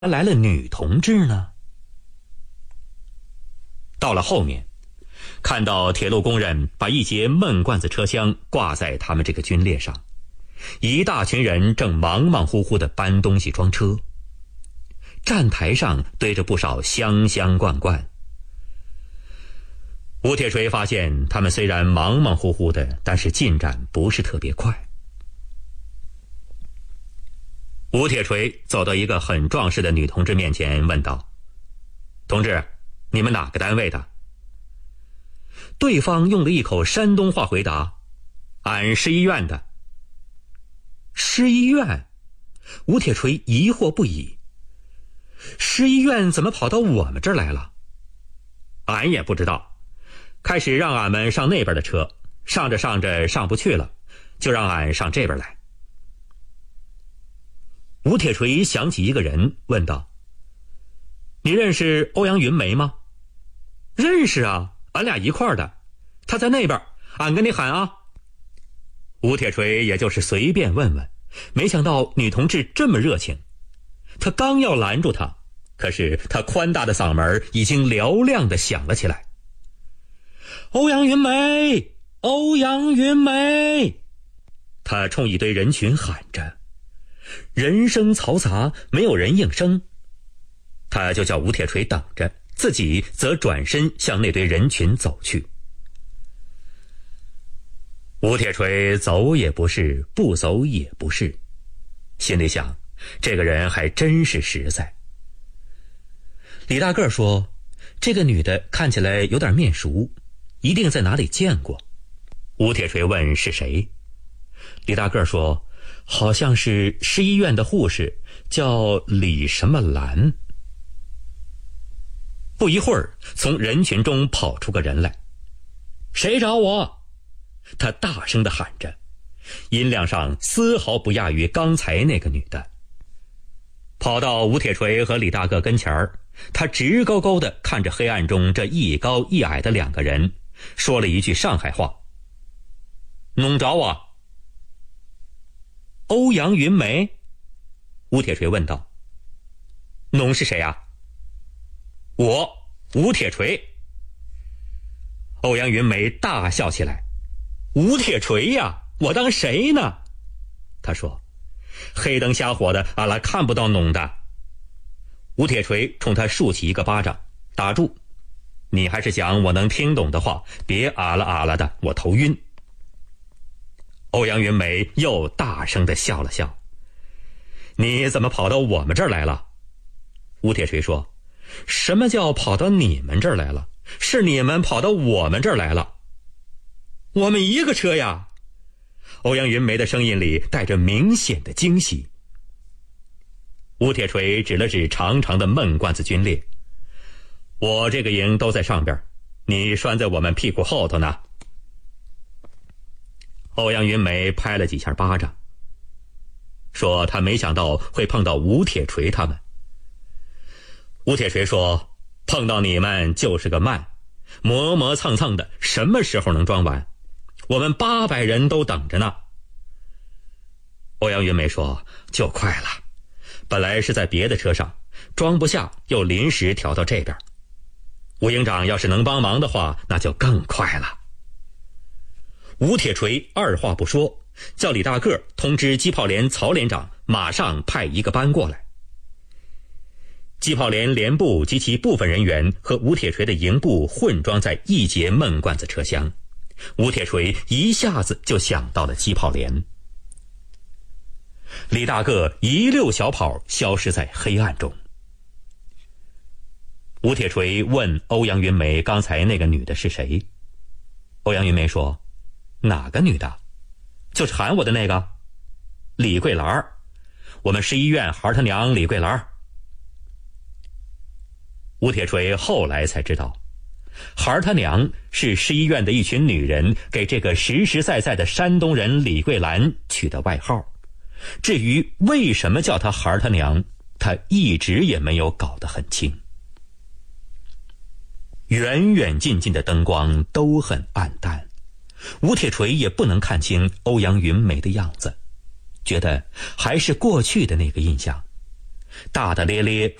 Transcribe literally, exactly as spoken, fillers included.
来了女同志呢？到了后面，看到铁路工人把一节闷罐子车厢挂在他们这个军列上，一大群人正忙忙乎乎地搬东西装车，站台上堆着不少箱箱罐罐。吴铁锤发现他们虽然忙忙乎乎的，但是进展不是特别快。吴铁锤走到一个很壮实的女同志面前，问道：“同志，你们哪个单位的？”对方用了一口山东话回答：“俺市医院的。”市医院？吴铁锤疑惑不已。市医院怎么跑到我们这儿来了？俺也不知道，开始让俺们上那边的车，上着上着上不去了，就让俺上这边来。吴铁锤想起一个人，问道：“你认识欧阳云梅吗？”“认识啊，俺俩一块儿的，他在那边，俺跟你喊啊。”吴铁锤也就是随便问问，没想到女同志这么热情。他刚要拦住她，可是他宽大的嗓门已经嘹亮地响了起来：“欧阳云梅，欧阳云梅！”他冲一堆人群喊着，人声嘈杂，没有人应声。他就叫吴铁锤等着，自己则转身向那堆人群走去。吴铁锤走也不是，不走也不是，心里想，这个人还真是实在。李大个说，这个女的看起来有点面熟，一定在哪里见过。吴铁锤问是谁，李大个说，好像是市医院的护士，叫李什么兰。不一会儿，从人群中跑出个人来：“谁找我？”他大声地喊着，音量上丝毫不亚于刚才那个女的。跑到吴铁锤和李大个跟前儿，他直勾勾地看着黑暗中这一高一矮的两个人，说了一句上海话：“弄着我。”“欧阳云梅？”吴铁锤问道。“侬是谁啊？”“我，吴铁锤。”欧阳云梅大笑起来：“吴铁锤呀，我当谁呢？”他说：“黑灯瞎火的，俺拉看不到侬的。”吴铁锤冲他竖起一个巴掌：“打住！你还是讲我能听懂的话，别啊啦啊啦的，我头晕。”欧阳云梅又大声地笑了笑：“你怎么跑到我们这儿来了？”吴铁锤说：“什么叫跑到你们这儿来了？是你们跑到我们这儿来了。”“我们一个车呀！”欧阳云梅的声音里带着明显的惊喜。吴铁锤指了指长长的闷罐子军列：“我这个营都在上边，你拴在我们屁股后头呢。”欧阳云梅拍了几下巴掌，说他没想到会碰到吴铁锤他们。吴铁锤说：“碰到你们就是个慢，磨磨蹭蹭的，什么时候能装完？我们八百人都等着呢。”欧阳云梅说：“就快了，本来是在别的车上，装不下，又临时调到这边。吴营长要是能帮忙的话，那就更快了。”吴铁锤二话不说，叫李大个通知机炮连曹连长马上派一个班过来。机炮连连部及其部分人员和吴铁锤的营部混装在一节闷罐子车厢，吴铁锤一下子就想到了机炮连。李大个一溜小跑消失在黑暗中。吴铁锤问欧阳云梅刚才那个女的是谁。欧阳云梅说：“哪个女的？就是喊我的那个，李桂兰，我们市医院孩他娘李桂兰。”吴铁锤后来才知道，孩他娘是市医院的一群女人给这个实实在在的山东人李桂兰取的外号。至于为什么叫她孩他娘，他一直也没有搞得很清。远远近近的灯光都很暗淡，吴铁锤也不能看清欧阳云梅的样子，觉得还是过去的那个印象。 大大咧咧